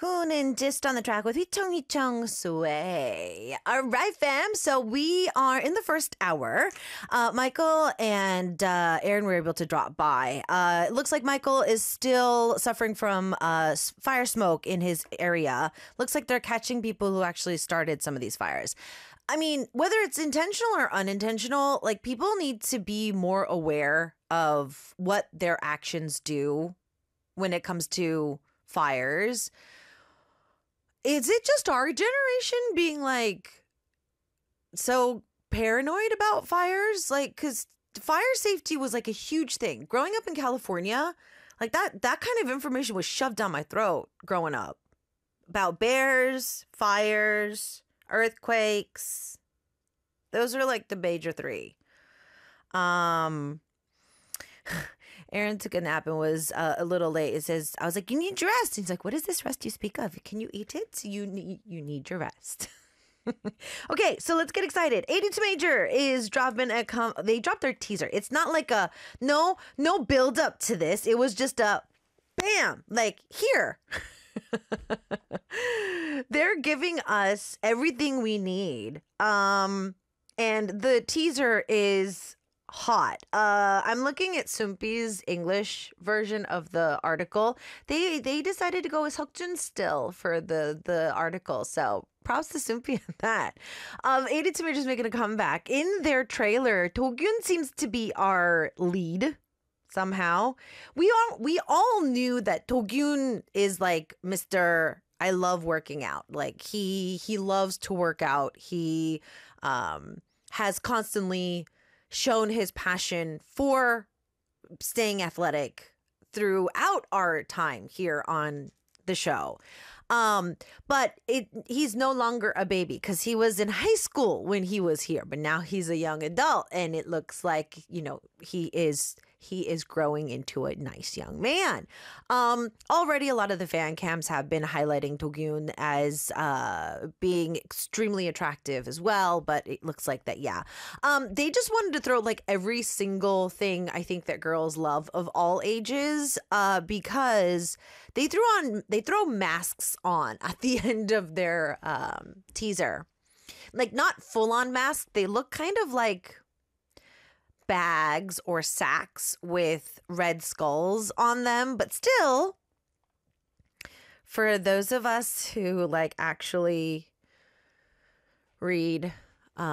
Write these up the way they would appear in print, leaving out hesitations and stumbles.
Hoonin just on the track with 휘청휘청 Sway. All right, fam. So we are in the first hour. Michael and Aaron were able to drop by. It looks like Michael is still suffering from fire smoke in his area. Looks like they're catching people who actually started some of these fires. I mean, whether it's intentional or unintentional, like people need to be more aware of what their actions do when it comes to fires. Is it just our generation being like so paranoid about fires? Like, because fire safety was like a huge thing. Growing up in California, like that kind of information was shoved down my throat growing up about bears, fires, earthquakes. Those are like the major three. Aaron took a nap and was a little late. It says, I was like, you need your rest. He's like, what is this rest you speak of? Can you eat it? You need your rest. Okay, so let's get excited. 82 Major is dropping they dropped their teaser. It's not like a no build up to this. It was just a bam, like here. They're giving us everything we need. And the teaser is hot. I'm looking at Soompi's English version of the article. They decided to go with Seokjun still for the article. So props to Soompy on that. 82 Major's making a comeback. In their trailer, Do-gyun seems to be our lead somehow. We all knew that Do-gyun is like Mr. I love working out. Like he loves to work out. He has constantly shown his passion for staying athletic throughout our time here on the show. But he's no longer a baby because he was in high school when he was here, but now he's a young adult and it looks like, he is growing into a nice young man. Already a lot of the fan cams have been highlighting Do-gyun as being extremely attractive as well, but it looks like that, yeah. They just wanted to throw like every single thing I think that girls love of all ages because they throw masks on at the end of their teaser. Like not full on masks, they look kind of like bags or sacks with red skulls on them, but still, for those of us who like actually read,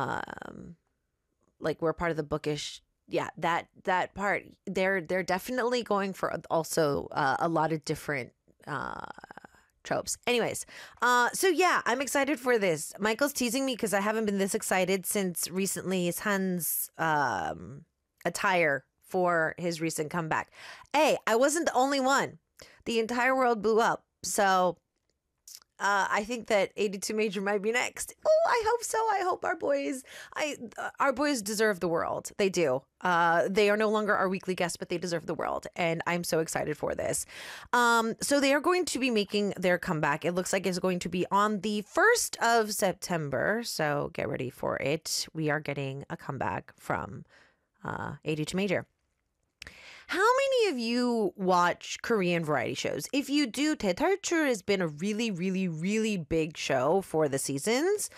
like we're part of the bookish, yeah, that part, they're definitely going for also a lot of different tropes. Anyways, so yeah, I'm excited for this. Michael's teasing me because I haven't been this excited since recently Han's attire for his recent comeback. Hey, I wasn't the only one. The entire world blew up. So I think that 82 Major might be next. Oh, I hope so. I hope our boys deserve the world. They do. They are no longer our weekly guests, but they deserve the world. And I'm so excited for this. So they are going to be making their comeback. It looks like it's going to be on the 1st of September. So get ready for it. We are getting a comeback from 82 Major. How many of you watch Korean variety shows? If you do, Daetalchul has been a really, really, really big show for the seasons.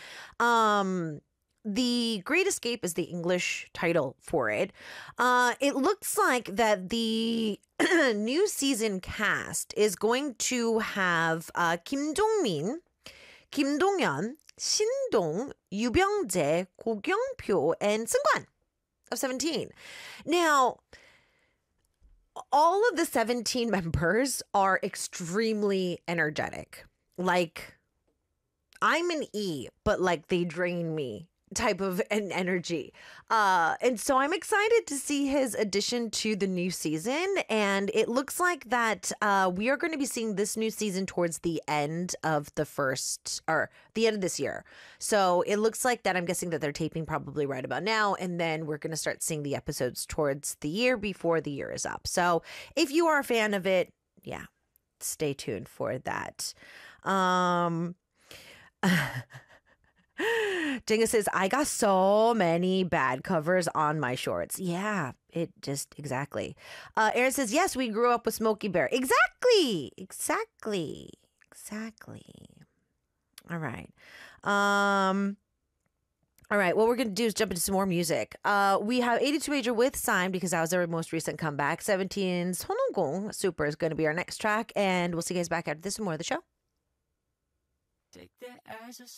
The Great Escape is the English title for it. It looks like that the new season cast is going to have Kim Jong-min, Kim Dong-yeon, Shin Dong, Yoo Byung-jae, Go Kyung-pyo, and Seungkwan of 17. Now, all of the 17 members are extremely energetic. Like, I'm an E, but like they drain me type of an energy. And so I'm excited to see his addition to the new season. And it looks like that we are going to be seeing this new season towards the end of the end of this year. So it looks like that I'm guessing that they're taping probably right about now. And then we're going to start seeing the episodes towards the year before the year is up. So if you are a fan of it, yeah, stay tuned for that. Jenga says, I got so many bad covers on my shorts. Yeah, it just exactly. Aaron says, yes, we grew up with Smokey Bear. Exactly. Exactly. All right. All right, what we're going to do is jump into some more music. We have 82 Major with Sign because that was their most recent comeback. 17's Honongong Super is going to be our next track, and we'll see you guys back after this and more of the show. Take that as a